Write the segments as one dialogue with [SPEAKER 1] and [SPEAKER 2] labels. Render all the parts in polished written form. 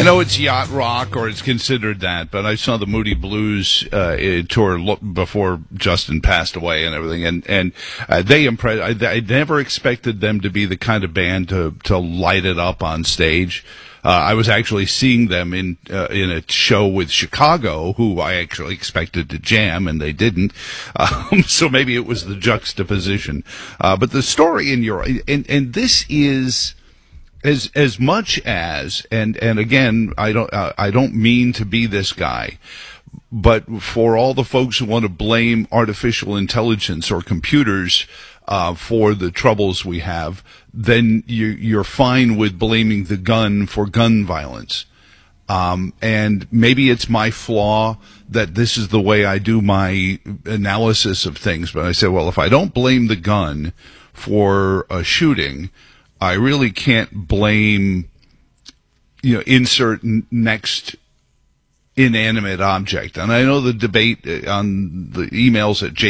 [SPEAKER 1] I know it's yacht rock, or it's considered that, but I saw the Moody Blues tour before Justin passed away and everything, and they impressed. I never expected them to be the kind of band to light it up on stage. I was actually seeing them in a show with Chicago, who I actually expected to jam, and they didn't. So maybe it was the juxtaposition. But the story in your and this is. As much as, and again, I don't mean to be this guy, but for all the folks who want to blame artificial intelligence or computers for the troubles we have, then you're fine with blaming the gun for gun violence. And maybe it's my flaw that this is the way I do my analysis of things. But I say, well, if I don't blame the gun for a shooting, I really can't blame, insert next inanimate object. And I know the debate on the emails at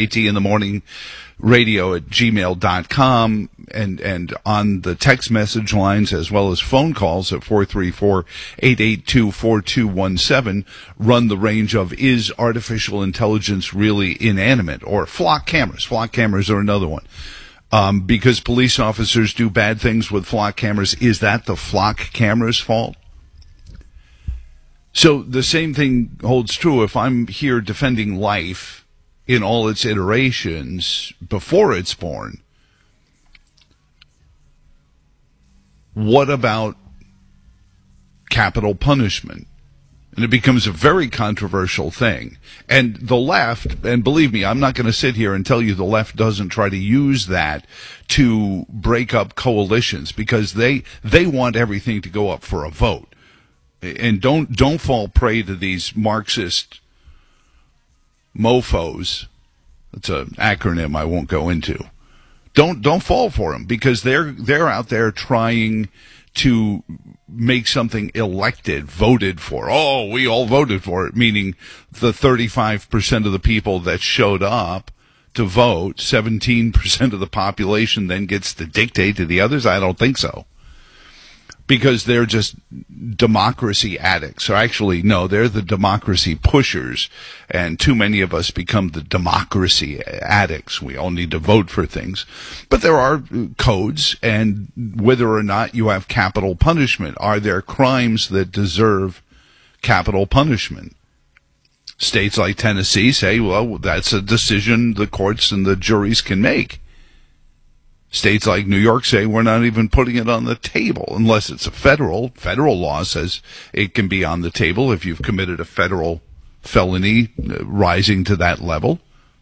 [SPEAKER 1] jtinthemorningradio@gmail.com and on the text message lines as well as phone calls at 434-882-4217 run the range of, is artificial intelligence really inanimate? Or flock cameras. Flock cameras are another one. Because police officers do bad things with flock cameras, is that the flock camera's fault? So the same thing holds true if I'm here defending life in all its iterations before it's born. What about capital punishment? And it becomes a very controversial thing. And the left, and believe me, I'm not going to sit here and tell you the left doesn't try to use that to break up coalitions, because they want everything to go up for a vote. And don't fall prey to these Marxist mofos. That's an acronym I won't go into. Don't fall for them, because they're out there trying to make something elected, voted for. Oh, we all voted for it, meaning the 35% of the people that showed up to vote, 17% of the population then gets to dictate to the others? I don't think so. Because they're just democracy addicts. Or actually, no, they're the democracy pushers, and too many of us become the democracy addicts. We all need to vote for things. But there are codes, and whether or not you have capital punishment, are there crimes that deserve capital punishment? States like Tennessee say, well, that's a decision the courts and the juries can make. States like New York say we're not even putting it on the table unless it's a federal law says it can be on the table if you've committed a federal felony rising to that level.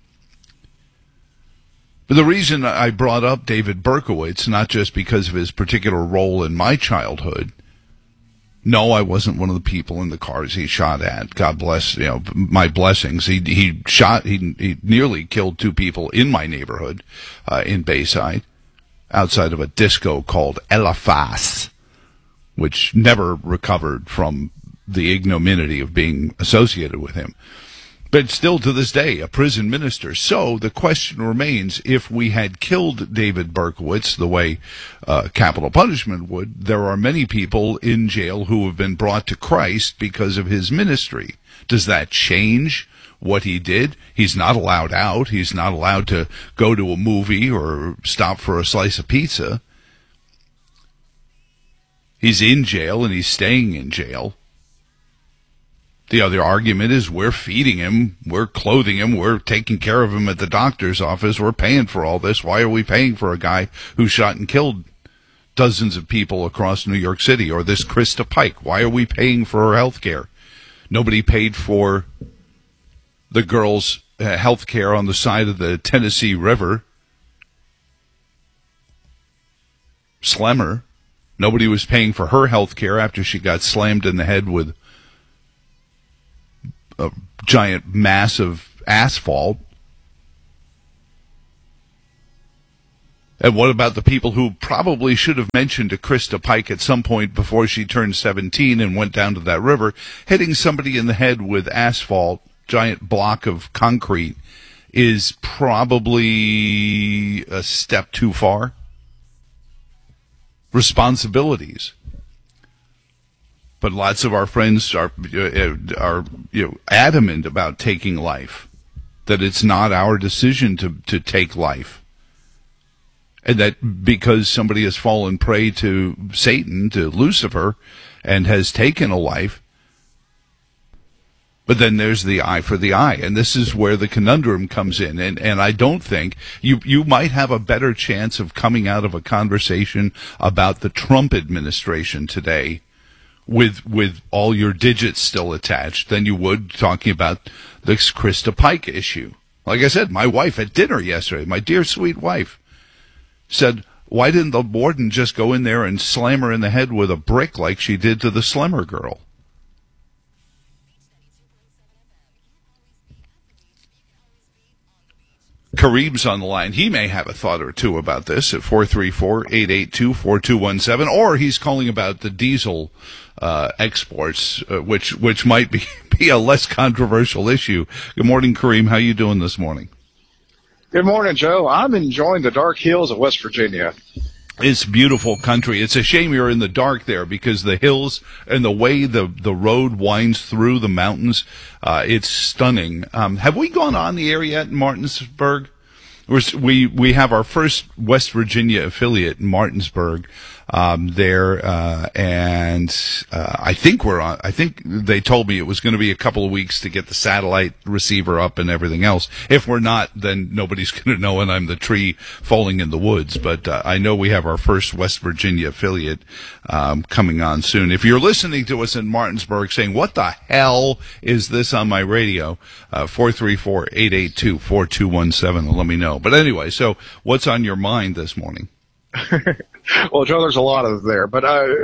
[SPEAKER 1] But the reason I brought up David Berkowitz, not just because of his particular role in my childhood. No, I wasn't one of the people in the cars he shot at. God bless, my blessings. He nearly killed 2 people in my neighborhood, in Bayside, outside of a disco called Eliphas, which never recovered from the ignominy of being associated with him. But still to this day, a prison minister. So the question remains, if we had killed David Berkowitz the way capital punishment would, there are many people in jail who have been brought to Christ because of his ministry. Does that change what he did? He's not allowed out. He's not allowed to go to a movie or stop for a slice of pizza. He's in jail and he's staying in jail. The other argument is we're feeding him, we're clothing him, we're taking care of him at the doctor's office, we're paying for all this. Why are we paying for a guy who shot and killed dozens of people across New York City? Or this Krista Pike, why are we paying for her health care? Nobody paid for the girl's health care on the side of the Tennessee River. Slemmer. Nobody was paying for her health care after she got slammed in the head with a giant mass of asphalt. And what about the people who probably should have mentioned to Krista Pike at some point before she turned 17 and went down to that river, hitting somebody in the head with asphalt, giant block of concrete, is probably a step too far? Responsibilities. But lots of our friends are adamant about taking life, that it's not our decision to take life. And that because somebody has fallen prey to Satan, to Lucifer, and has taken a life, but then there's the eye for the eye. And this is where the conundrum comes in. And I don't think you might have a better chance of coming out of a conversation about the Trump administration today with all your digits still attached than you would talking about this Krista Pike issue. Like I said, my wife at dinner yesterday, my dear sweet wife, said, why didn't the warden just go in there and slam her in the head with a brick like she did to the Slemmer girl? Kareem's on the line. He may have a thought or two about this at 434-882-4217, or he's calling about the diesel exports, which might be a less controversial issue. Good morning, Kareem. How you doing this morning?
[SPEAKER 2] Good morning, Joe. I'm enjoying the dark hills of West Virginia.
[SPEAKER 1] It's beautiful country. It's a shame you're in the dark there because the hills and the way the road winds through the mountains, it's stunning. Have we gone on the air yet in Martinsburg? We have our first West Virginia affiliate in Martinsburg there, and I think we're on. I think they told me it was going to be a couple of weeks to get the satellite receiver up and everything else. If we're not, then nobody's going to know, and I'm the tree falling in the woods. But I know we have our first West Virginia affiliate coming on soon. If you're listening to us in Martinsburg saying, what the hell is this on my radio, 434-882-4217, let me know. But anyway, so what's on your mind this morning?
[SPEAKER 2] Well, Joe, there's a lot of there, but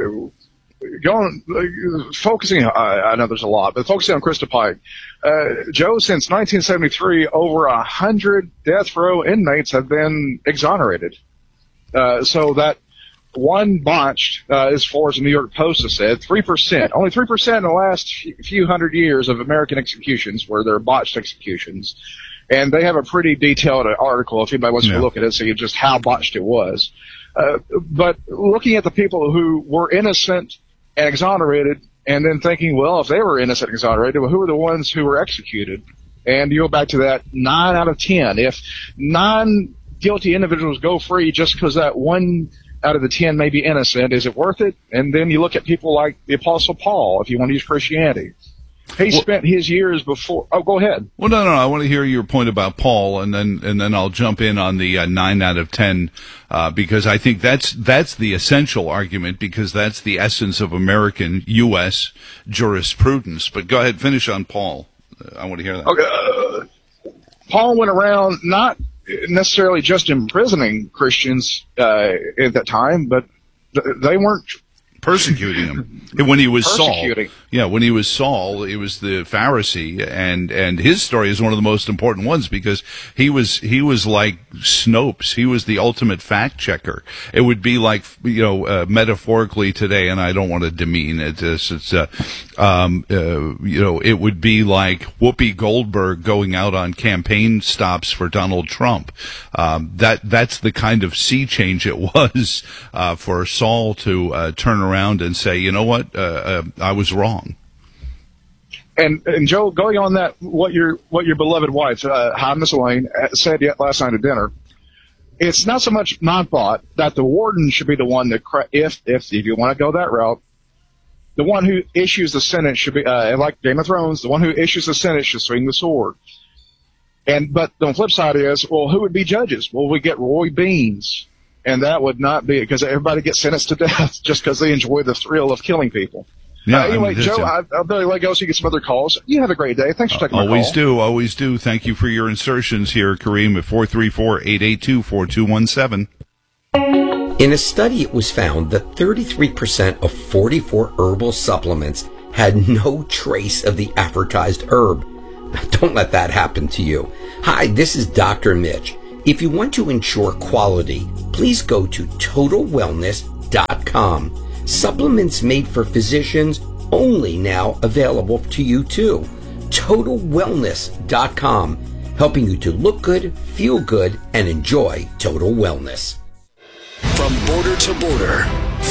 [SPEAKER 2] focusing, I know there's a lot, but focusing on Krista Pike, Joe, since 1973, over 100 death row inmates have been exonerated. So that one botched, as far as the New York Post has said, 3%, only 3% in the last few hundred years of American executions where they're botched executions. And they have a pretty detailed article if anybody wants to look at it, see just how botched it was. But looking at the people who were innocent and exonerated, and then thinking, well, if they were innocent and exonerated, well, who are the ones who were executed? And you go back to that 9 out of 10. If 9 guilty individuals go free just because that 1 out of the 10 may be innocent, is it worth it? And then you look at people like the Apostle Paul, if you want to use Christianity. He spent his years before. Oh, go ahead.
[SPEAKER 1] Well, no. I want to hear your point about Paul, and then I'll jump in on the 9 out of 10 because I think that's the essential argument because that's the essence of American U.S. jurisprudence. But go ahead, finish on Paul. I want to hear that.
[SPEAKER 2] Okay. Paul went around not necessarily just imprisoning Christians at that time, but they weren't
[SPEAKER 1] persecuting him. When he was Saul. Yeah, when he was Saul, he was the Pharisee, and his story is one of the most important ones because he was like Snopes. He was the ultimate fact checker. It would be like, metaphorically today, and I don't want to demean it. It would be like Whoopi Goldberg going out on campaign stops for Donald Trump. That's the kind of sea change it was for Saul to turn around and say, you know what, I was wrong.
[SPEAKER 2] And Joe, going on that, what your beloved wife, hi, Miss Elaine, said last night at dinner, it's not so much my thought that the warden should be the one that, if you want to go that route, the one who issues the sentence should be, like Game of Thrones, the one who issues the sentence should swing the sword. But the flip side is, well, who would be judges? Well, we get Roy Beans. And that would not be, because everybody gets sentenced to death just because they enjoy the thrill of killing people.
[SPEAKER 1] Yeah,
[SPEAKER 2] anyway, Joe, I'll better let go so you get some other calls. You have a great day. Thanks for taking my call.
[SPEAKER 1] Always do. Thank you for your insertions here, Kareem, at 434-882-4217.
[SPEAKER 3] In a study, it was found that 33% of 44 herbal supplements had no trace of the advertised herb. Don't let that happen to you. Hi, this is Dr. Mitch. If you want to ensure quality, please go to TotalWellness.com. Supplements made for physicians only now available to you too. TotalWellness.com, helping you to look good, feel good, and enjoy total wellness.
[SPEAKER 4] From border to border,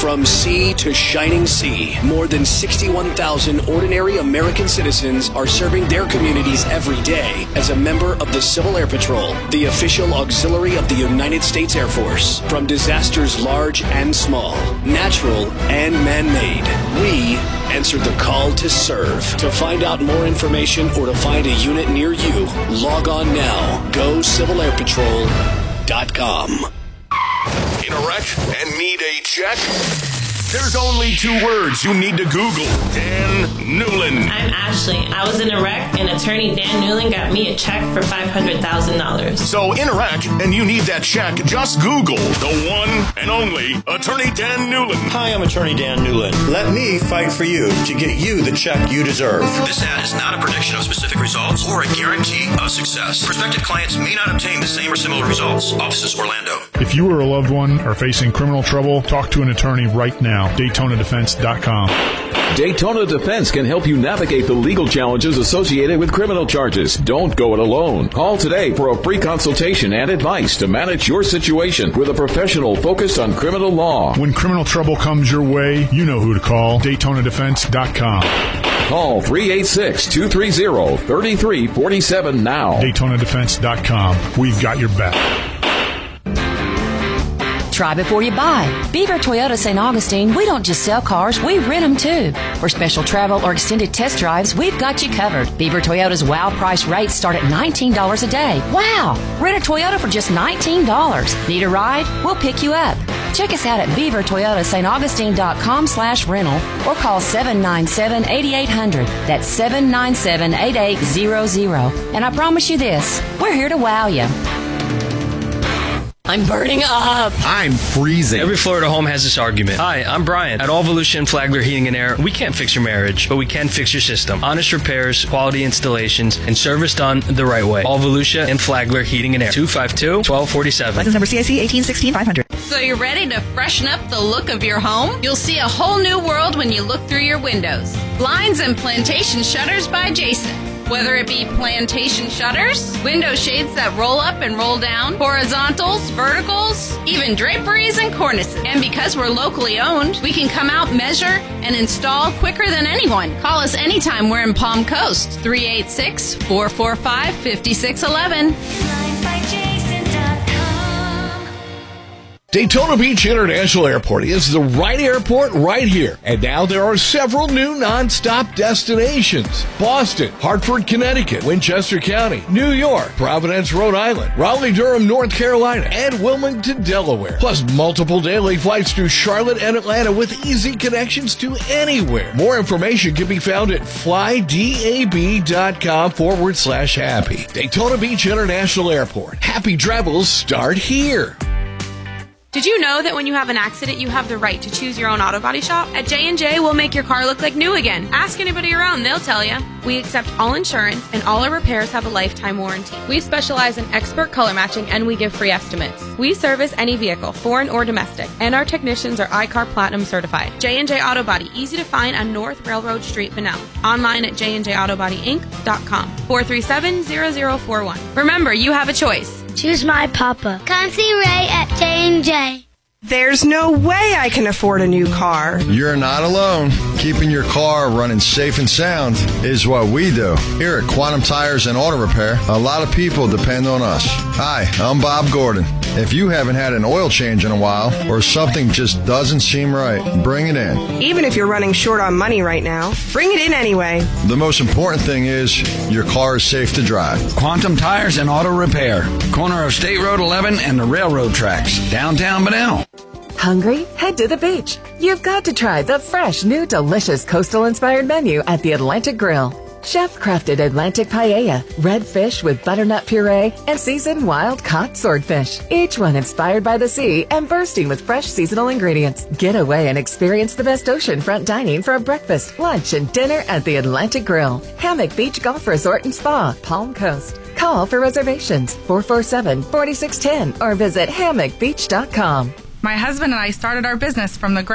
[SPEAKER 4] From sea to shining sea, more than 61,000 ordinary American citizens are serving their communities every day as a member of the Civil Air Patrol, the official auxiliary of the United States Air Force. From disasters large and small, natural and man-made, we answered the call to serve. To find out more information or to find a unit near you, log on now. GoCivilAirPatrol.com.
[SPEAKER 5] In a wreck and need a check? There's only 2 words you need to Google. Dan Newland.
[SPEAKER 6] I'm Ashley. I was in a wreck, and attorney Dan Newland got me a check for $500,000.
[SPEAKER 5] So in a wreck and you need that check, just Google the one and only Attorney Dan Newland.
[SPEAKER 7] Hi, I'm Attorney Dan Newland. Let me fight for you to get you the check you deserve.
[SPEAKER 8] This ad is not a prediction of specific results or a guarantee of success. Prospective clients may not obtain the same or similar results. Offices Orlando.
[SPEAKER 9] If you or a loved one are facing criminal trouble, talk to an attorney right now. DaytonaDefense.com.
[SPEAKER 10] Daytona Defense can help you navigate the legal challenges associated with criminal charges. Don't go it alone. Call today for a free consultation and advice to manage your situation with a professional focused on criminal law.
[SPEAKER 9] When criminal trouble comes your way, you know who to call. DaytonaDefense.com.
[SPEAKER 10] Call 386-230-3347 now.
[SPEAKER 9] DaytonaDefense.com. We've got your back.
[SPEAKER 11] Try before you buy. Beaver Toyota St. Augustine, we don't just sell cars, we rent them too. For special travel or extended test drives, we've got you covered. Beaver Toyota's wow price rates start at $19 a day. Wow! Rent a Toyota for just $19. Need a ride? We'll pick you up. Check us out at beavertoyotastaugustine.com/rental or call 797-8800. That's 797-8800. And I promise you this, we're here to wow you. I'm burning up.
[SPEAKER 12] I'm freezing.
[SPEAKER 13] Every Florida home has this argument. Hi, I'm Brian. At All Volusia and Flagler Heating and Air, we can't fix your marriage, but we can fix your system. Honest repairs, quality installations, and service done the right way. All Volusia and Flagler Heating and Air. 252-1247.
[SPEAKER 14] License number CIC 1816-500.
[SPEAKER 15] So you're ready to freshen up the look of your home? You'll see a whole new world when you look through your windows. Blinds and Plantation Shutters by Jason. Whether it be plantation shutters, window shades that roll up and roll down, horizontals, verticals, even draperies and cornices. And because we're locally owned, we can come out, measure, and install quicker than anyone. Call us anytime we're in Palm Coast, 386-445-5611.
[SPEAKER 16] Daytona Beach International Airport is the right airport right here. And now there are several new non-stop destinations. Boston, Hartford, Connecticut, Winchester County, New York, Providence, Rhode Island, Raleigh-Durham, North Carolina, and Wilmington, Delaware. Plus multiple daily flights to Charlotte and Atlanta with easy connections to anywhere. More information can be found at flydab.com/happy. Daytona Beach International Airport. Happy travels start here.
[SPEAKER 17] Did you know that when you have an accident, you have the right to choose your own auto body shop? At J&J, we'll make your car look like new again. Ask anybody around, they'll tell you. We accept all insurance, and all our repairs have a lifetime warranty. We specialize in expert color matching, and we give free estimates. We service any vehicle, foreign or domestic, and our technicians are I-CAR Platinum certified. J&J Auto Body, easy to find on North Railroad Street, Bunnell. Online at jnjautobodyinc.com. 437-0041. Remember, you have a choice.
[SPEAKER 18] Choose my papa. Come see Ray at J&J.
[SPEAKER 14] There's no way I can afford a new car.
[SPEAKER 19] You're not alone. Keeping your car running safe and sound is what we do. Here at Quantum Tires and Auto Repair, a lot of people depend on us. Hi, I'm Bob Gordon. If you haven't had an oil change in a while or something just doesn't seem right, bring it in.
[SPEAKER 14] Even if you're running short on money right now, bring it in anyway.
[SPEAKER 19] The most important thing is your car is safe to drive.
[SPEAKER 12] Quantum Tires and Auto Repair. Corner of State Road 11 and the railroad tracks. Downtown Bunnell.
[SPEAKER 20] Hungry? Head to the beach. You've got to try the fresh, new, delicious coastal-inspired menu at the Atlantic Grill. Chef-crafted Atlantic paella, red fish with butternut puree, and seasoned wild-caught swordfish. Each one inspired by the sea and bursting with fresh seasonal ingredients. Get away and experience the best oceanfront dining for a breakfast, lunch, and dinner at the Atlantic Grill. Hammock Beach Golf Resort and Spa, Palm Coast. Call for reservations, 447-4610, or visit hammockbeach.com.
[SPEAKER 4] My husband and I started our business from the ground